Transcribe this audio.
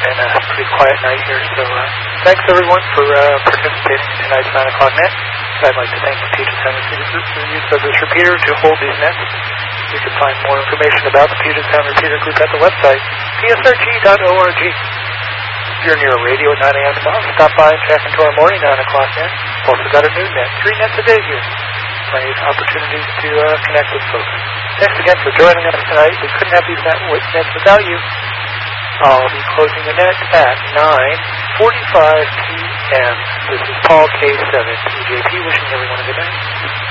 and a pretty quiet night here. So thanks everyone for participating in tonight's 9 o'clock net. I'd like to thank the Puget Sound Repeater Group for the use of this repeater to hold these nets. You can find more information about the Puget Sound Repeater Group at the website, psrg.org. If you're near a radio at 9 a.m. tomorrow, stop by and check into our morning 9 o'clock net. We've also got a noon net, 3 nets a day here. Plenty of opportunities to connect with folks. Thanks again for joining us tonight. We couldn't have these nets without you. I'll be closing the net at 9:45 p.m. This is Paul K7, PJP, wishing everyone a good night.